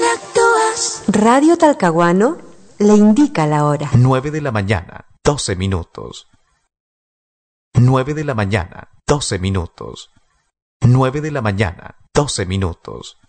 actúas. Radio Talcahuano le indica la hora. 9 de la mañana, 12 minutos. 9 de la mañana, 12 minutos. 9 de la mañana, 12 minutos.